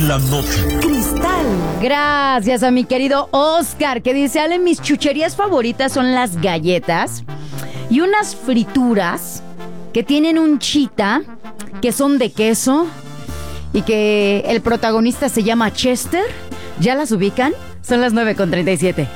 la noche. Cristal. Gracias a mi querido Oscar, que dice: Ale, mis chucherías favoritas son las galletas y unas frituras que tienen un chita, que son de queso y que el protagonista se llama Chester. ¿Ya las ubican? Son las 9:37.